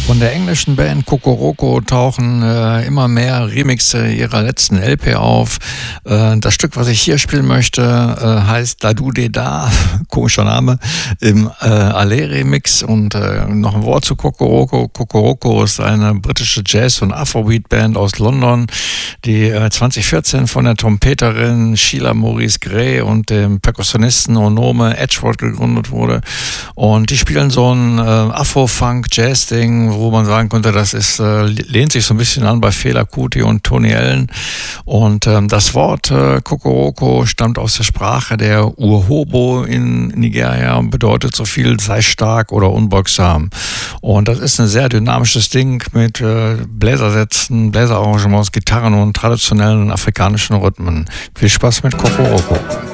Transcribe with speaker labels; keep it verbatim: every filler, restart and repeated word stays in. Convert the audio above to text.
Speaker 1: Von der englischen Band Kokoroko tauchen äh, immer mehr Remixe ihrer letzten L P auf. Äh, das Stück, was ich hier spielen möchte, äh, heißt Da Du De Da, komischer Name, im äh, Ale-Remix. Und äh, noch ein Wort zu Kokoroko. Kokoroko ist eine britische Jazz- und Afrobeat-Band aus London, die äh, zwanzig vierzehn von der Trompeterin Sheila Maurice Gray und dem Perkussionisten Onome Edgeworth gegründet wurde. Und die spielen so ein äh, Afro-Funk-Jazz-Ding, wo man sagen könnte, das ist, äh, lehnt sich so ein bisschen an bei Fela Kuti und Tony Allen. Und ähm, das Wort äh, Kokoroko stammt aus der Sprache der Urhobo in Nigeria und bedeutet so viel, sei stark oder unbeugsam. Und das ist ein sehr dynamisches Ding mit äh, Bläsersätzen, Bläserarrangements, Gitarren und traditionellen afrikanischen Rhythmen. Viel Spaß mit Kokoroko.